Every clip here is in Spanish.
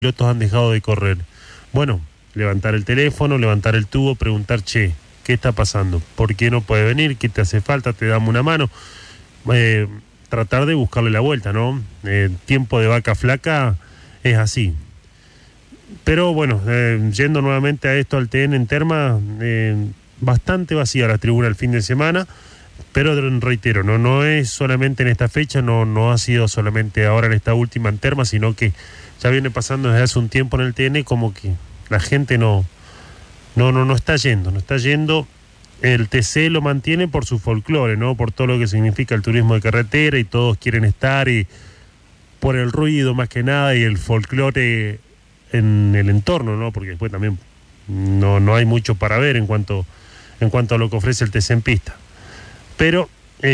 pilotos han dejado de correr. Bueno, levantar el teléfono, levantar el tubo, preguntar, che, ¿qué está pasando? ¿Por qué no puede venir? ¿Qué te hace falta? ¿Te damos una mano? Tratar de buscarle la vuelta, ¿no? Tiempo de vaca flaca es así. Pero bueno, yendo nuevamente a esto al TN en Terma, bastante vacía la tribuna el fin de semana, pero reitero, no es solamente en esta fecha, no ha sido solamente ahora en esta última en Terma, sino que ya viene pasando desde hace un tiempo en el TN, como que la gente no está yendo. El TC lo mantiene por su folclore, ¿no? Por todo lo que significa el turismo de carretera, y todos quieren estar, y por el ruido más que nada y el folclore en el entorno, ¿no? Porque después también no hay mucho para ver en cuanto a lo que ofrece el TC en pista. Pero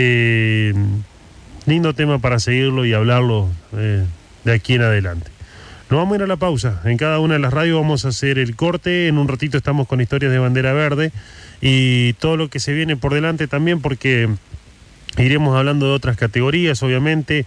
lindo tema para seguirlo y hablarlo de aquí en adelante. Nos vamos a ir a la pausa. En cada una de las radios vamos a hacer el corte. En un ratito estamos con historias de bandera verde y todo lo que se viene por delante también, porque iremos hablando de otras categorías, obviamente.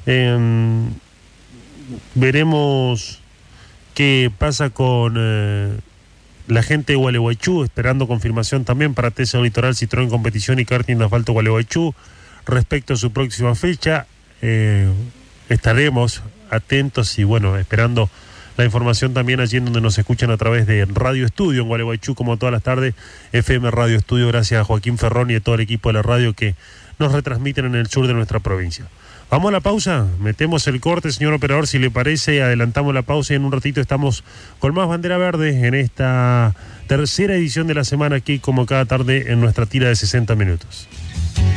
Veremos qué pasa con la gente de Gualeguaychú, esperando confirmación también para TC Litoral, Citroën Competición y Karting de Asfalto Gualeguaychú respecto a su próxima fecha. Estaremos atentos y bueno, esperando la información también allí en donde nos escuchan a través de Radio Estudio en Gualeguaychú, como todas las tardes, FM Radio Estudio, gracias a Joaquín Ferrón y a todo el equipo de la radio que nos retransmiten en el sur de nuestra provincia. Vamos a la pausa, metemos el corte, señor operador, si le parece, adelantamos la pausa y en un ratito estamos con más bandera verde en esta tercera edición de la semana aquí, como cada tarde, en nuestra tira de 60 minutos.